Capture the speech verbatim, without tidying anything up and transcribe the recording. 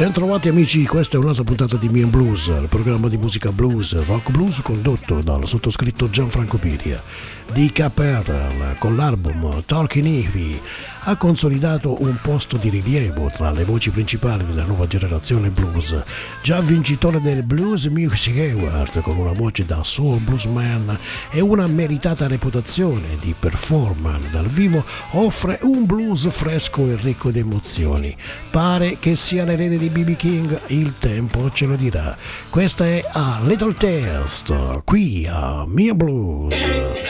Bentrovati amici, questa è un'altra puntata di Me and Blues, il programma di musica blues, rock blues condotto dal sottoscritto Gianfranco Piria. D K R con l'album Talking Heavy ha consolidato un posto di rilievo tra le voci principali della nuova generazione blues. Già vincitore del Blues Music Award con una voce da soul bluesman e una meritata reputazione di performer dal vivo, offre un blues fresco e ricco di emozioni. Pare che sia l'erede di B B King, il tempo ce lo dirà. Questa è A Little Taste, qui a Mia Blues.